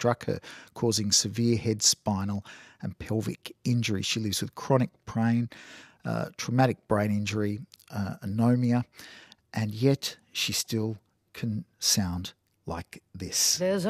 struck her, causing severe head, spinal and pelvic injury. She lives with chronic pain, traumatic brain injury, anomia, and yet she still can sound like this.